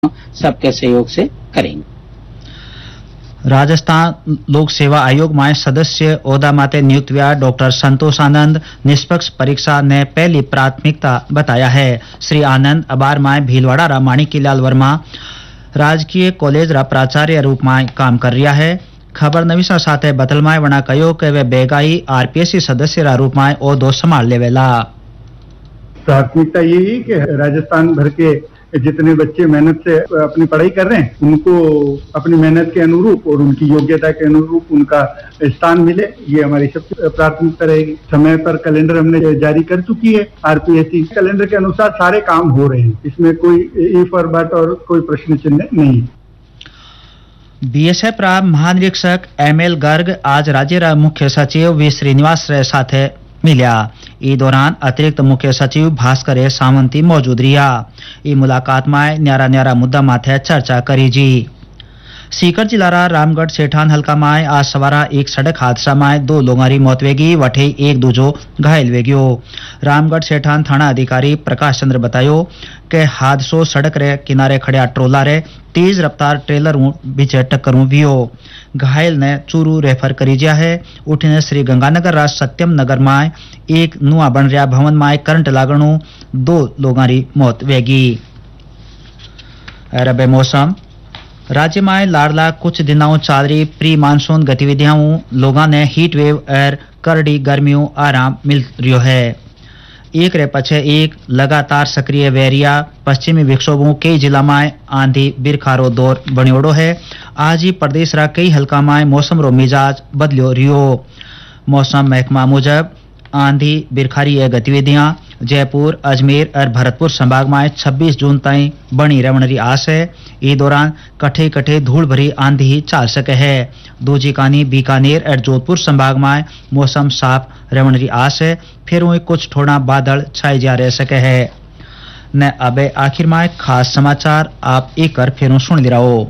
सबके सहयोग से करेंगे। राजस्थान लोक सेवा आयोग में सदस्य ओहदा माटे नियुक्त हुआ डॉक्टर संतोष आनंद निष्पक्ष परीक्षा ने पहली प्राथमिकता बताया है। श्री आनंद अबार में भीलवाड़ा रा माणिक्यलाल वर्मा राजकीय कॉलेज रा प्राचार्य रूप में काम कर रहा है। खबर नवीसा साथे बतलमाए वना कहो कि वे बेगाई आरपीएससी सदस्य रा रूप में ओहदो संभाल लेवेला। प्राथमिकता यही कि राजस्थान भर के जितने बच्चे मेहनत से अपनी पढ़ाई कर रहे हैं उनको अपनी मेहनत के अनुरूप और उनकी योग्यता के अनुरूप उनका स्थान मिले, ये हमारी सबसे प्राथमिकता रहेगी। समय पर कैलेंडर हमने जारी कर चुकी है। आरपीएससी कैलेंडर के अनुसार सारे काम हो रहे हैं, इसमें कोई इफ और बट और कोई प्रश्न चिन्ह नहीं। बीएसएफ रा महानिरीक्षक एमएल गर्ग आज राज्य रा मुख्य सचिव वी श्रीनिवास रे साथे मिलिया। ई दौरान अतिरिक्त मुख्य सचिव भास्कर सावंती मौजूद रहा। ई मुलाकात में न्यारा न्यारा मुद्दा माथे चर्चा करी जी। सीकर जिला रा रामगढ़ सेठान हल्का में आज सवारा एक सड़क हादसा में 2 लोगों की मौत वेगी वठे एक दूजो घायल वेग्यो। रामगढ़ सेठान थाना अधिकारी प्रकाश चंद्र बतायो कि हादसो सड़क रे किनारे खड़ा ट्रोला रे तेज रफ्तार ट्रेलर बीच टक्कर वियो। घायल ने चूरू रेफर करी दिया है। उठने श्री गंगानगर रा सत्यम नगर में एक नुआ बन रहा भवन में करंट लागणु 2 लोगों की मौत वेगी। अरब मौसम राज्य में लाडला कुछ दिनों चल रही प्री मानसून गतिविधियों लोगों ने हीट वेव और करड़ी गर्मियों आराम मिल रही है। एक रे पछे एक लगातार सक्रिय वेरिया पश्चिमी विक्षोभों कई जिला में आंधी बिरखारो दौर बनियोड़ो है। आज ही प्रदेश रा कई हल्का में मौसम रो मिजाज बदलियो रियो। मौसम महकमा मुजब आंधी बिरखारी गतिविधियां जयपुर अजमेर और भरतपुर संभाग में 26 जून तक बनी रहने की आस है। इस दौरान कठे कठे धूल भरी आंधी चल सके है। दूजी कानी बीकानेर और जोधपुर संभाग में मौसम साफ रहने की आस है। फिर वही कुछ थोड़ा बादल छाए जा रह सके है। न अब आखिर में खास समाचार आप एक बार फिर सुन लिराओ।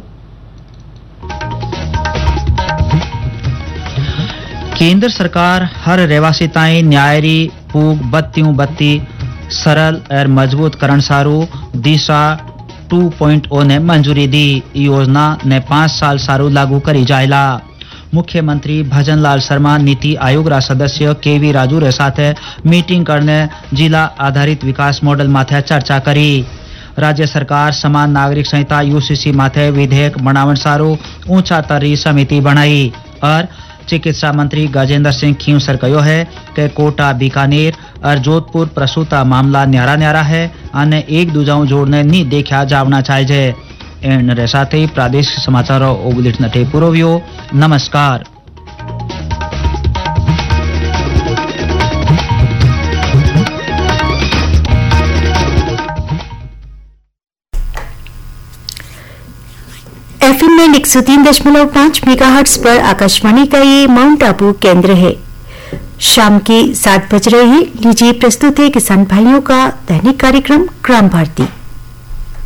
केंद्र सरकार हर रहवासी ताई न्यायरी पूग बत्ती सरल और मजबूत करण सारू दिशा 2.0 ने मंजूरी दी। योजना ने 5 साल सारू लागू करी जायला। मुख्यमंत्री भजन लाल शर्मा नीति आयोग रा सदस्य केवी राजू रे साथे मीटिंग करने जिला आधारित विकास मॉडल माथे चर्चा करी। राज्य सरकार समान नागरिक संहिता यूसीसी माथे विधेयक बनावन सारू ऊंचा तरी समिति बनाई। और चिकित्सा मंत्री गजेंद्र सिंह खींवसर कहो है कि कोटा बीकानेर और जोधपुर प्रसूता मामला न्यारा न्यारा है अने एक दूजाओं जोड़ने नहीं देखा जावना चाहिए। इन साथ ही प्रादेशिक समाचारों बुलेटिन थे पूरो व्यो। नमस्कार। एफएम में 103.5 मेगाहर्ट्ज पर आकाशवाणी का ये माउंट आबू केंद्र है। शाम के 7 बज रहे हैं। लीजिए प्रस्तुत है किसान भाइयों का दैनिक कार्यक्रम ग्राम भारती।